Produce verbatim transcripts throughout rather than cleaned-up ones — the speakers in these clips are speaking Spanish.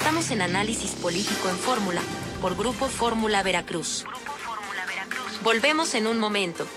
Estamos en Análisis Político en Fórmula, por Grupo Fórmula Veracruz. Grupo Fórmula Veracruz. Volvemos en un momento.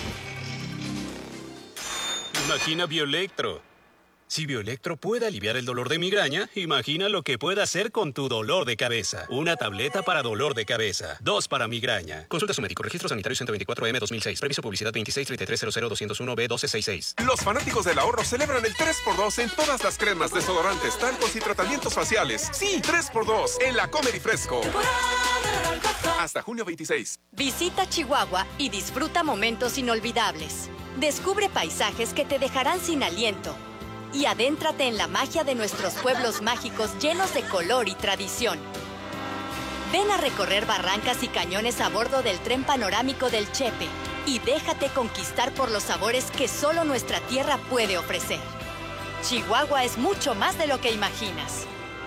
Imagina Bioelectro. Si Bioelectro puede aliviar el dolor de migraña, imagina lo que puede hacer con tu dolor de cabeza. Una tableta para dolor de cabeza, dos para migraña. Consulta a su médico. Registro sanitario ciento veinticuatro M dos mil seis. Previso publicidad veintiséis treinta y tres cero cero doscientos uno B doce sesenta y seis. Los fanáticos del ahorro celebran el tres por dos en todas las cremas, desodorantes, talcos y tratamientos faciales. Sí, tres por dos en la Comer y Fresco. Hasta junio veintiséis. Visita Chihuahua y disfruta momentos inolvidables. Descubre paisajes que te dejarán sin aliento. Y adéntrate en la magia de nuestros pueblos mágicos llenos de color y tradición. Ven a recorrer barrancas y cañones a bordo del tren panorámico del Chepe y déjate conquistar por los sabores que solo nuestra tierra puede ofrecer. Chihuahua es mucho más de lo que imaginas.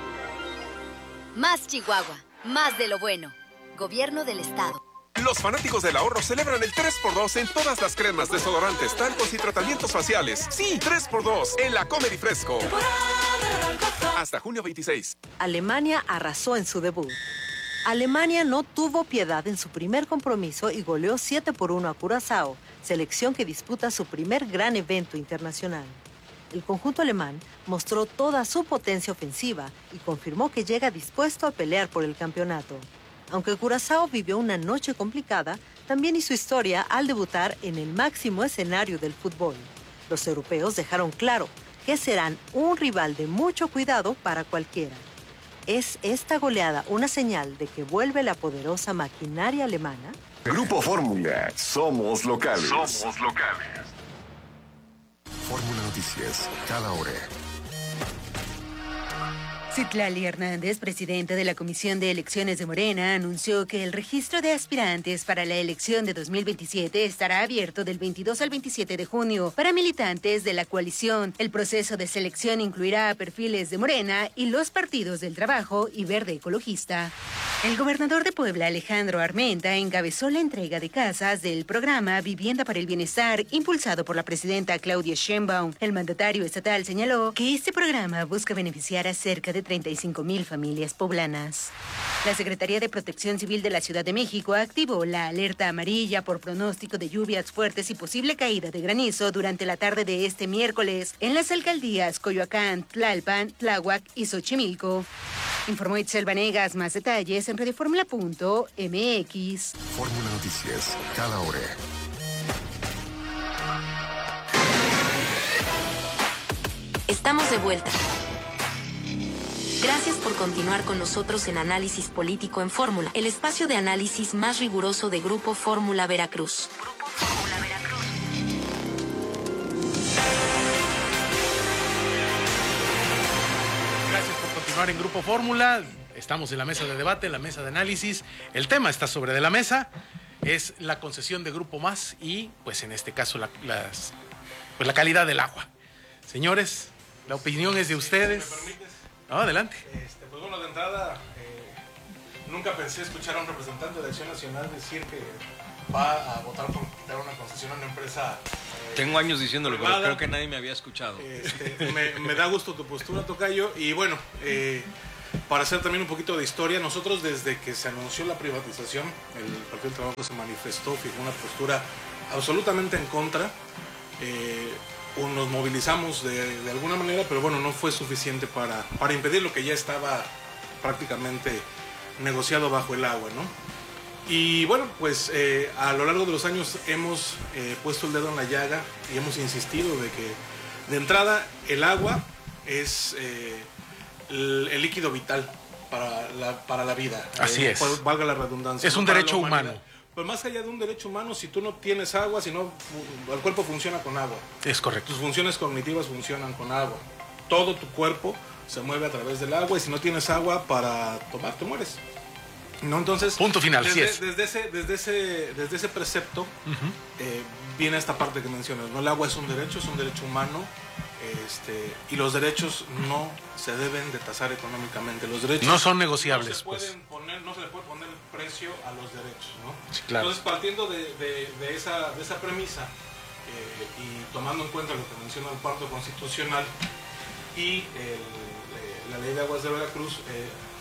Más Chihuahua, más de lo bueno. Gobierno del Estado. Los fanáticos del ahorro celebran el tres por dos en todas las cremas, desodorantes, talcos y tratamientos faciales. Sí, tres por dos en la Comer y Fresco. Hasta junio veintiséis. Alemania arrasó en su debut. Alemania no tuvo piedad en su primer compromiso y goleó siete por uno a Curazao, selección que disputa su primer gran evento internacional. El conjunto alemán mostró toda su potencia ofensiva y confirmó que llega dispuesto a pelear por el campeonato. Aunque Curazao vivió una noche complicada, también hizo historia al debutar en el máximo escenario del fútbol. Los europeos dejaron claro que serán un rival de mucho cuidado para cualquiera. ¿Es esta goleada una señal de que vuelve la poderosa maquinaria alemana? Grupo Fórmula, somos locales. Somos locales. Fórmula Noticias, cada hora. Citlali Hernández, presidenta de la Comisión de Elecciones de Morena, anunció que el registro de aspirantes para la elección de dos mil veintisiete estará abierto del veintidós al veintisiete de junio para militantes de la coalición. El proceso de selección incluirá a perfiles de Morena y los partidos del Trabajo y Verde Ecologista. El gobernador de Puebla, Alejandro Armenta, encabezó la entrega de casas del programa Vivienda para el Bienestar, impulsado por la presidenta Claudia Sheinbaum. El mandatario estatal señaló que este programa busca beneficiar a cerca de treinta y cinco mil familias poblanas. La Secretaría de Protección Civil de la Ciudad de México activó la alerta amarilla por pronóstico de lluvias fuertes y posible caída de granizo durante la tarde de este miércoles en las alcaldías Coyoacán, Tlalpan, Tláhuac y Xochimilco. Informó Itzel Vanegas. Más detalles en radioformula punto m x. Fórmula Noticias, cada hora. Estamos de vuelta. Gracias por continuar con nosotros en Análisis Político en Fórmula, el espacio de análisis más riguroso de Grupo Fórmula Veracruz. Grupo Fórmula Veracruz. Gracias por continuar en Grupo Fórmula. Estamos en la mesa de debate, en la mesa de análisis. El tema está sobre de la mesa. Es la concesión de Grupo Más y, pues en este caso, la, las, pues, la calidad del agua. Señores, la opinión es de ustedes. ¿Me permites? No, adelante. Este, pues bueno, de entrada, eh, nunca pensé escuchar a un representante de Acción Nacional decir que va a votar por quitar una concesión a una empresa. Eh, Tengo años diciéndolo, privada. pero creo que nadie me había escuchado. Este, me, me da gusto tu postura, tocayo. Y bueno, eh, para hacer también un poquito de historia, nosotros desde que se anunció la privatización, el Partido del Trabajo se manifestó, fijó una postura absolutamente en contra. Eh, nos movilizamos de, de alguna manera, pero bueno, no fue suficiente para, para impedir lo que ya estaba prácticamente negociado bajo el agua, ¿no? Y bueno, pues eh, a lo largo de los años hemos eh, puesto el dedo en la llaga y hemos insistido de que de entrada el agua es eh, el, el líquido vital para la, para la vida. Así eh, es. Pues, valga la redundancia. Es ¿no? un Para derecho la humanidad. humano. Pues más allá de un derecho humano, si tú no tienes agua, si no, el cuerpo funciona con agua. Es correcto. Tus funciones cognitivas funcionan con agua. Todo tu cuerpo se mueve a través del agua y si no tienes agua para tomar, te mueres. ¿No? Entonces, punto final, desde, sí es. Desde ese, desde ese, desde ese precepto uh-huh. eh, viene esta parte que mencionas, ¿no? El agua es un derecho, es un derecho humano. Este, y los derechos no se deben de tasar económicamente. Los derechos no son negociables. No se, pues. pueden poner, no se le puede poner el precio a los derechos, ¿no? Sí, claro. Entonces, partiendo de, de, de, esa, de esa premisa eh, y tomando en cuenta lo que menciona el pacto constitucional y el, eh, la ley de aguas de Veracruz, eh,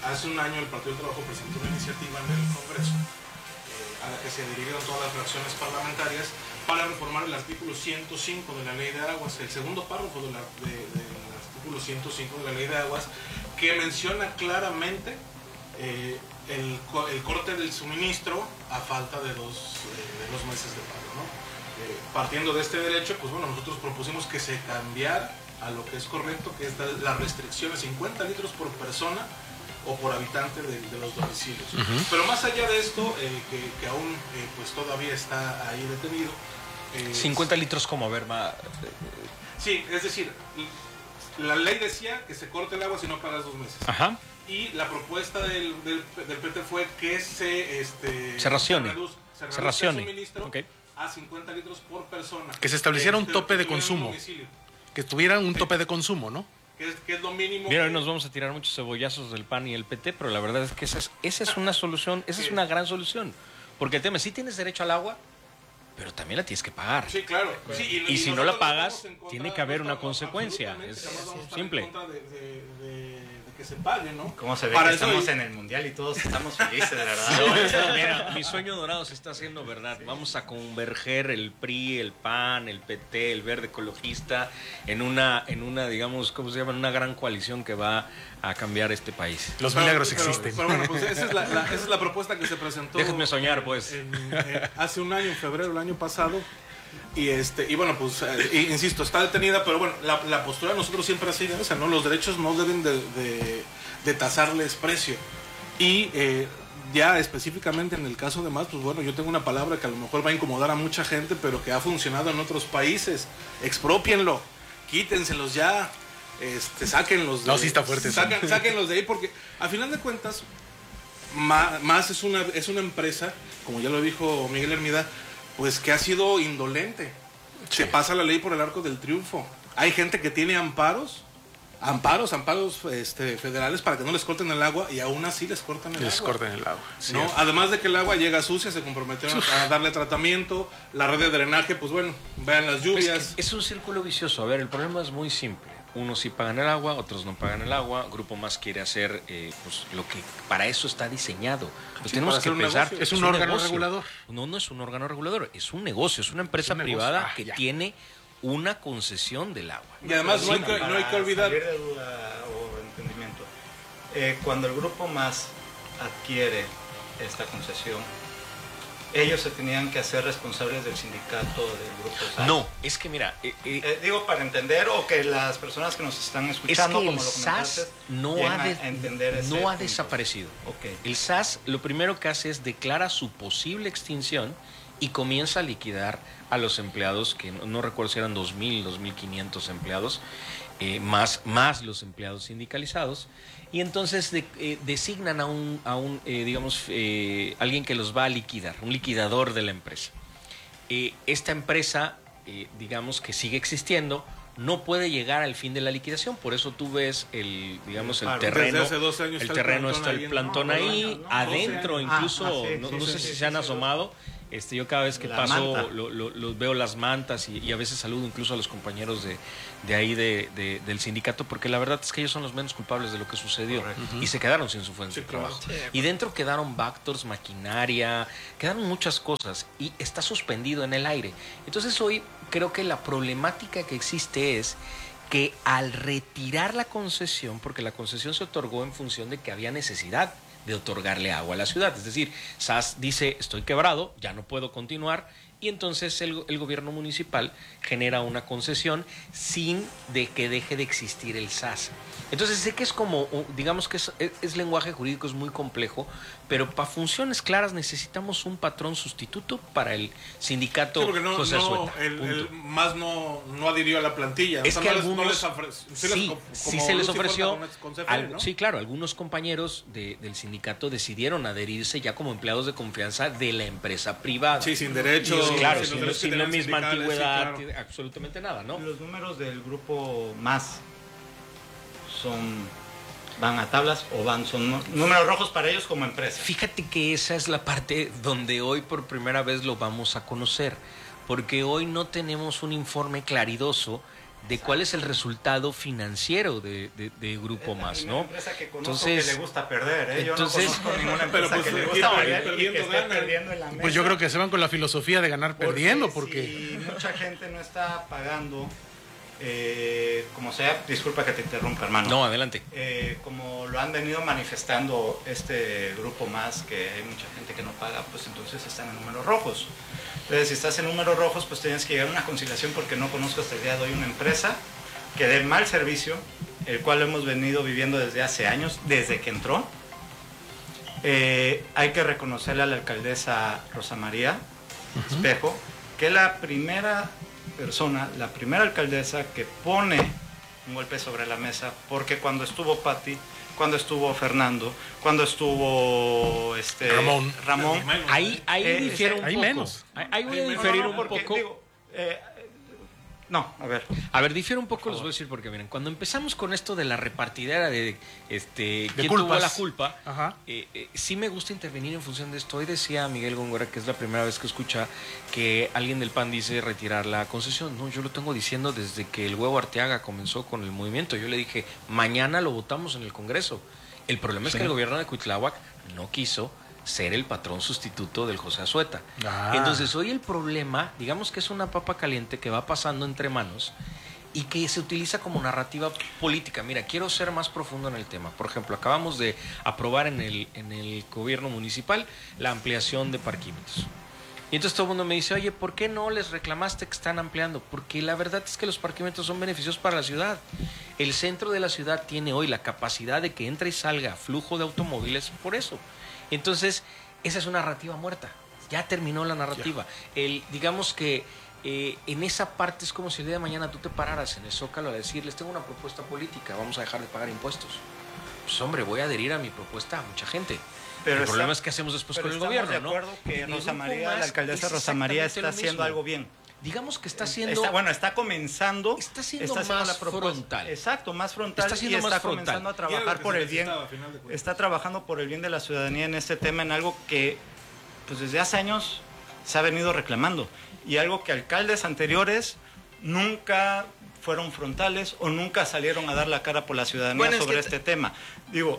hace un año el Partido del Trabajo presentó una iniciativa en el Congreso eh, a la que se dirigieron todas las fracciones parlamentarias para reformar el artículo ciento cinco de la Ley de Aguas, el segundo párrafo de la, de, de, del artículo ciento cinco de la Ley de Aguas, que menciona claramente eh, el, el corte del suministro a falta de dos, eh, de dos meses de pago, ¿no? Eh, partiendo de este derecho, pues bueno, nosotros propusimos que se cambiara a lo que es correcto, que es la restricción de cincuenta litros por persona o por habitante de, de los domicilios. Uh-huh. Pero más allá de esto, eh, que, que aún eh, pues todavía está ahí detenido. Eh, cincuenta litros como, a ver, va... Sí, es decir, la ley decía que se corte el agua si no pagas dos meses. Ajá. Y la propuesta del, del, del P T fue que se... Este, se racione. Se, reduz, se, se racione. El suministro okay. a cincuenta litros por persona. Que se estableciera un tope de consumo. Que tuviera un tope de consumo, ¿no? Que es, que es lo mínimo. Mira, que... hoy nos vamos a tirar muchos cebollazos del P A N y el P T, pero la verdad es que esa es, esa es una solución, esa es una gran solución. Porque el tema es, sí tienes derecho al agua, pero también la tienes que pagar. Sí, claro. Sí, y, y, y si no la pagas, contra, tiene que haber no una consecuencia. Es simple. En contra de, de, de, de que se pague, ¿no? ¿Cómo se ve Para que estamos y... en el mundial y todos estamos felices, de verdad? No, mira, mi sueño dorado se está haciendo verdad. Vamos a converger el P R I, el P A N, el P T, el Verde Ecologista en una, en una, digamos, ¿cómo se llama? En una gran coalición que va a cambiar este país. Los pero, milagros pero, existen. Pero bueno, pues esa es la, la, esa es la propuesta que se presentó. Déjenme soñar, pues. En, en, hace un año, en febrero del año pasado. Y este y bueno, pues eh, insisto, está detenida, pero bueno, la, la postura de nosotros siempre ha sido esa, ¿no? Los derechos no deben de, de, de tasarles precio. Y eh, ya específicamente en el caso de más, pues bueno, yo tengo una palabra que a lo mejor va a incomodar a mucha gente, pero que ha funcionado en otros países. Expropienlo, quítenselos ya, este, sáquenlos de, no, sí está fuerte. Sacan, sáquenlos de ahí, porque a final de cuentas, más, más es una, es una empresa, como ya lo dijo Miguel Hermida, pues que ha sido indolente. Sí. Se pasa la ley por el arco del triunfo. Hay gente que tiene amparos, amparos, amparos este, federales para que no les corten el agua y aún así les cortan el les agua. corten el agua. ¿No? Además de que el agua llega sucia, se comprometieron a darle tratamiento, la red de drenaje, pues bueno, vean las lluvias. Es, que es un círculo vicioso. A ver, el problema es muy simple. Unos sí pagan el agua, otros no pagan el agua. Grupo Más quiere hacer eh, pues, lo que para eso está diseñado. Pues sí, tenemos que pensar. Es, es un, un órgano negocio. regulador. No, no es un órgano regulador. Es un negocio, es una empresa es un privada ah, que ya. tiene una concesión del agua. Y además no, no, hay, que, no hay que olvidar. Salir de duda o entendimiento. Eh, cuando el Grupo Más adquiere esta concesión, ellos se tenían que hacer responsables del sindicato del Grupo S A S. No, es que mira... Eh, eh, eh, digo para entender o que las personas que nos están escuchando, es que como el lo S A S no ha, de, a entender ese no ha punto. desaparecido. Okay. El S A S lo primero que hace es declara su posible extinción y comienza a liquidar a los empleados, que no, no recuerdo si eran dos mil, dos mil quinientos empleados, eh, más, más los empleados sindicalizados. Y entonces de, eh, designan a un, a un eh, digamos, eh, alguien que los va a liquidar, un liquidador de la empresa. Eh, esta empresa, eh, digamos que sigue existiendo, no puede llegar al fin de la liquidación, por eso tú ves el, digamos, el terreno, el terreno está el plantón ahí, adentro incluso, ah, ah, sí, no, sí, no sé sí, si sí, se han sí, asomado. Este, yo cada vez que la paso lo, lo, lo veo las mantas y, y a veces saludo incluso a los compañeros de, de ahí de, de, del sindicato, porque la verdad es que ellos son los menos culpables de lo que sucedió. Uh-huh. Y se quedaron sin su fuente sí, de trabajo. Claro. Sí, y dentro quedaron backdoors, maquinaria, quedaron muchas cosas y está suspendido en el aire. Entonces hoy creo que la problemática que existe es que al retirar la concesión, porque la concesión se otorgó en función de que había necesidad de otorgarle agua a la ciudad. Es decir, S A S dice, estoy quebrado, ya no puedo continuar, y entonces el, el gobierno municipal genera una concesión sin de que deje de existir el S A S. Entonces sé que es como, digamos que es, es, es lenguaje jurídico, es muy complejo, pero para funciones claras necesitamos un patrón sustituto para el sindicato sí, no, José no, Sueta. El, el más no, no adhirió a la plantilla. Es o sea, que no algunos, les, no les ofre, sí, sí, les, sí se les ofreció, con, con C F E, al, ¿no? sí, claro, algunos compañeros de, del sindicato decidieron adherirse ya como empleados de confianza de la empresa privada. Sí, sin derechos. Sí, claro, sin, sin, sin la misma antigüedad, sí, claro. absolutamente nada, ¿no? Los números del Grupo Más son... ¿Van a tablas o van son números rojos para ellos como empresa? Fíjate que esa es la parte donde hoy por primera vez lo vamos a conocer, porque hoy no tenemos un informe claridoso de cuál es el resultado financiero de, de, de Grupo Más, ¿no? Una empresa que conozco Entonces, que le gusta perder, ¿eh? Yo entonces, no conozco ninguna empresa pero pues, que le ¿quién gusta va perder y perdiendo, que esté gana? perdiendo en la mesa. Pues yo creo que se van con la filosofía de ganar Porque perdiendo, porque... si mucha gente no está pagando, eh, como sea, disculpa que te interrumpa, hermano. No, adelante. Eh, como lo han venido manifestando este Grupo Más, que hay mucha gente que no paga, pues entonces están en números rojos. Entonces, si estás en números rojos, pues tienes que llegar a una conciliación, porque no conozco hasta el día de hoy una empresa que dé mal servicio, el cual lo hemos venido viviendo desde hace años, desde que entró. Eh, hay que reconocerle a la alcaldesa Rosa María uh-huh. Espejo, que es la primera persona, la primera alcaldesa que pone un golpe sobre la mesa, porque cuando estuvo Pati, cuando estuvo Fernando, cuando estuvo este Ramón, Ramón ahí, ahí eh, difiere un ahí poco. menos. Ahí, ahí voy a diferir no, no, un porque, poco. Digo, eh, no, a ver. A ver, difiere un poco, les voy a decir porque miren, cuando empezamos con esto de la repartidera de este de quién culpas. tuvo la culpa, Ajá. Eh, eh, sí me gusta intervenir en función de esto. Hoy decía Miguel Góngora que es la primera vez que escucha que alguien del P A N dice retirar la concesión. No, yo lo tengo diciendo desde que el Huevo Arteaga comenzó con el movimiento. Yo le dije, mañana lo votamos en el Congreso. El problema sí. es que el gobierno de Cuitláhuac no quiso ser el patrón sustituto del José Azueta. Ah. Entonces hoy el problema, digamos que es una papa caliente que va pasando entre manos y que se utiliza como narrativa política. Mira, quiero ser más profundo en el tema. Por ejemplo, acabamos de aprobar en el, en el gobierno municipal la ampliación de parquímetros. Y entonces todo el mundo me dice, oye, ¿por qué no les reclamaste que están ampliando? Porque la verdad es que los parquímetros son beneficiosos para la ciudad. El centro de la ciudad tiene hoy la capacidad de que entre y salga flujo de automóviles por eso. Entonces, esa es una narrativa muerta. Ya terminó la narrativa. El, digamos que eh, en esa parte es como si el día de mañana tú te pararas en el Zócalo a decirles, tengo una propuesta política, vamos a dejar de pagar impuestos. Pues hombre, voy a adherir a mi propuesta a mucha gente. Pero el está, problema es que hacemos después con el gobierno, de acuerdo, ¿no? que Rosa María, la alcaldesa Rosa María está haciendo algo bien. Digamos que está haciendo... Está, bueno, está comenzando... Está siendo está haciendo más la frontal. Exacto, más frontal. Está siendo y está más comenzando frontal. a trabajar por el bien. Está trabajando por el bien de la ciudadanía en este tema, en algo que pues desde hace años se ha venido reclamando. Y algo que alcaldes anteriores nunca fueron frontales o nunca salieron a dar la cara por la ciudadanía bueno, sobre es que... este tema. Digo,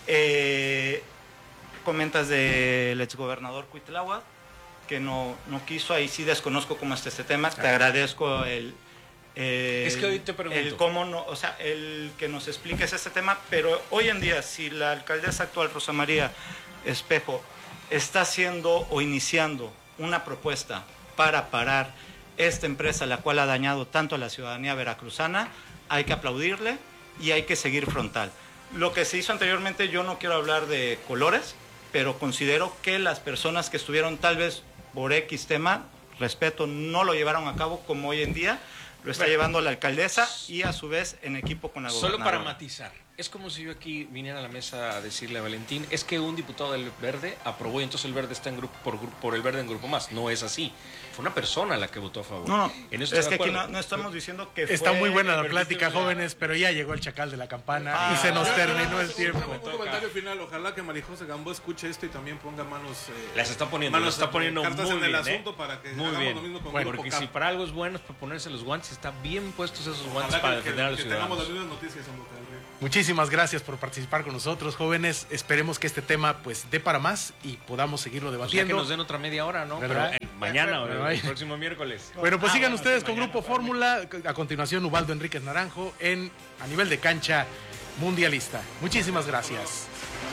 eh, comentas del exgobernador Cuitláhuac, que no, no quiso, ahí sí desconozco cómo está este tema, te agradezco el, el, es que hoy te pregunto. el cómo no, o sea, el que nos expliques este tema, pero hoy en día, si la alcaldesa actual, Rosa María Espejo, está haciendo o iniciando una propuesta para parar esta empresa, la cual ha dañado tanto a la ciudadanía veracruzana, hay que aplaudirle y hay que seguir frontal. Lo que se hizo anteriormente, yo no quiero hablar de colores, pero considero que las personas que estuvieron tal vez por X tema, respeto, no lo llevaron a cabo como hoy en día lo está bueno, llevando la alcaldesa y a su vez en equipo con la gobernadora. Solo para matizar, es como si yo aquí viniera a la mesa a decirle a Valentín, es que un diputado del Verde aprobó y entonces el Verde está en grupo por, por el Verde en Grupo Más. No es así. Fue una persona la que votó a favor. No, no. En eso es que aquí no, no estamos diciendo que Está fue, muy buena la plática, jóvenes, pero ya llegó el chacal de la campana ah, y se nos terminó el tiempo. Un comentario final, ojalá que Marijose Gamboa escuche esto y también ponga manos... Eh, las está poniendo, las está poniendo muy cartas bien, en el ¿eh? asunto para que muy hagamos bien. lo mismo con bueno, Grupo porque Cap. si para algo es bueno es para ponerse los guantes, está bien puestos esos guantes ojalá para que, defender que, a los que ciudadanos. tengamos las mismas noticias en Boca del Río. Muchísimas gracias por participar con nosotros, jóvenes. Esperemos que este tema pues dé para más y podamos seguirlo debatiendo. O sea, que nos den otra media hora, ¿no? Pero, eh, mañana o el próximo miércoles. Bueno, pues ah, sigan bueno, ustedes sí, con mañana, Grupo Fórmula. A continuación, Ubaldo Enríquez Naranjo en a nivel de cancha mundialista. Muchísimas gracias.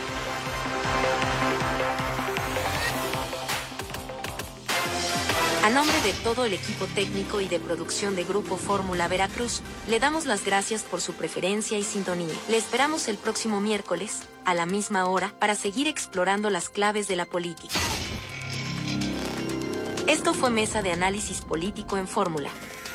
A nombre de todo el equipo técnico y de producción de Grupo Fórmula Veracruz, le damos las gracias por su preferencia y sintonía. Le esperamos el próximo miércoles, a la misma hora, para seguir explorando las claves de la política. Esto fue Mesa de Análisis Político en Fórmula.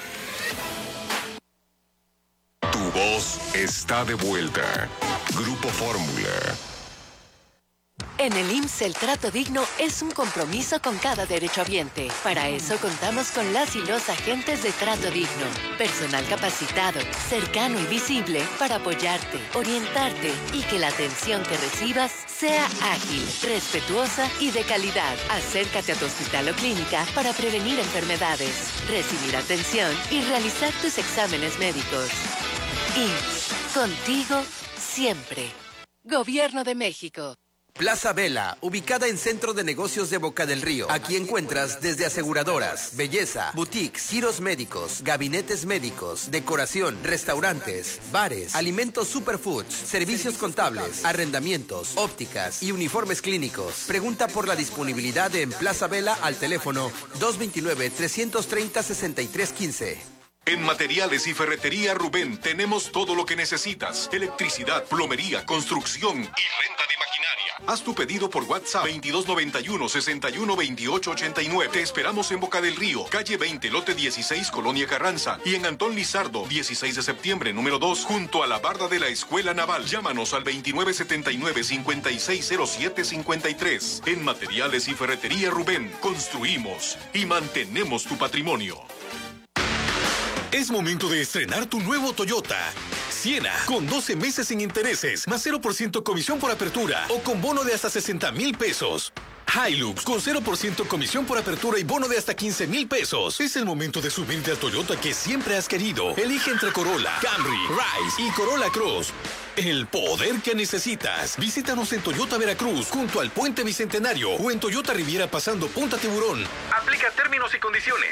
Tu voz está de vuelta. Grupo Fórmula. En el I M S S el trato digno es un compromiso con cada derechohabiente. Para eso contamos con las y los agentes de trato digno. Personal capacitado, cercano y visible para apoyarte, orientarte y que la atención que recibas sea ágil, respetuosa y de calidad. Acércate a tu hospital o clínica para prevenir enfermedades, recibir atención y realizar tus exámenes médicos. I M S S, contigo siempre. Gobierno de México. Plaza Vela, ubicada en Centro de Negocios de Boca del Río. Aquí encuentras desde aseguradoras, belleza, boutiques, giros médicos, gabinetes médicos, decoración, restaurantes, bares, alimentos superfoods, servicios contables, arrendamientos, ópticas y uniformes clínicos. Pregunta por la disponibilidad en Plaza Vela al teléfono dos dos nueve, tres tres cero, seis tres uno cinco. En Materiales y Ferretería Rubén tenemos todo lo que necesitas. Electricidad, plomería, construcción y renta de maquinaria. Haz tu pedido por WhatsApp veintidós noventa y uno, sesenta y uno, veintiocho ochenta y nueve. Te esperamos en Boca del Río, calle veinte, lote dieciséis, Colonia Carranza. Y en Antón Lizardo, dieciséis de septiembre, número dos, junto a la barda de la Escuela Naval. Llámanos al veintinueve setenta y nueve, cincuenta y seis cero siete cincuenta y tres. En Materiales y Ferretería Rubén, construimos y mantenemos tu patrimonio. Es momento de estrenar tu nuevo Toyota Siena, con doce meses sin intereses, más cero por ciento comisión por apertura o con bono de hasta sesenta mil pesos. Hilux, con cero por ciento comisión por apertura y bono de hasta quince mil pesos. Es el momento de subirte al Toyota que siempre has querido. Elige entre Corolla, Camry, Rise y Corolla Cross. El poder que necesitas. Visítanos en Toyota Veracruz, junto al Puente Bicentenario, o en Toyota Riviera pasando Punta Tiburón. Aplica términos y condiciones.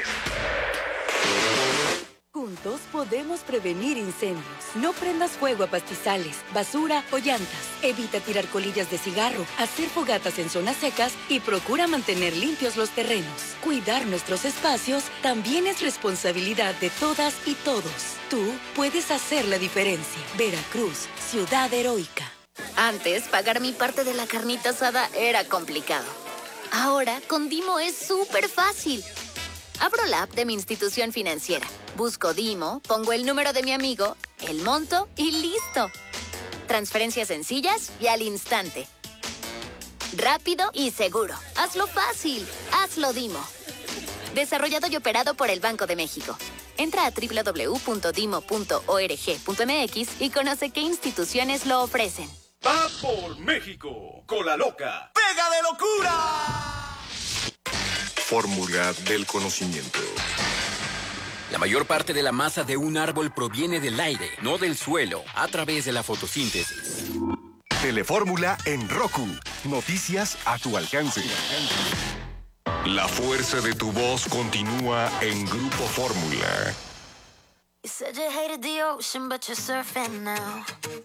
Juntos podemos prevenir incendios. No prendas fuego a pastizales, basura o llantas. Evita tirar colillas de cigarro, hacer fogatas en zonas secas y procura mantener limpios los terrenos. Cuidar nuestros espacios también es responsabilidad de todas y todos. Tú puedes hacer la diferencia. Veracruz, ciudad heroica. Antes, pagar mi parte de la carnita asada era complicado. Ahora, con Dimo es súper fácil. Abro la app de mi institución financiera. Busco Dimo, pongo el número de mi amigo, el monto y listo. Transferencias sencillas y al instante. Rápido y seguro. Hazlo fácil. Hazlo Dimo. Desarrollado y operado por el Banco de México. Entra a doble u doble u doble u punto dimo punto org punto m x y conoce qué instituciones lo ofrecen. ¡Va por México! ¡Cola loca! ¡Pega de locura! Fórmula del conocimiento. La mayor parte de la masa de un árbol proviene del aire, no del suelo, a través de la fotosíntesis. Telefórmula en Roku. Noticias a tu alcance. La fuerza de tu voz continúa en Grupo Fórmula. You said you hated the ocean, but you're surfing now.